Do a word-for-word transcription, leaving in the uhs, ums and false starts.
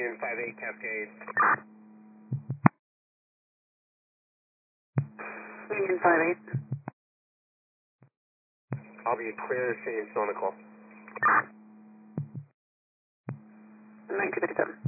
Union five eight Cascade. Union five eight. I'll be clear as soon as on the call. nineteen fifty-seven.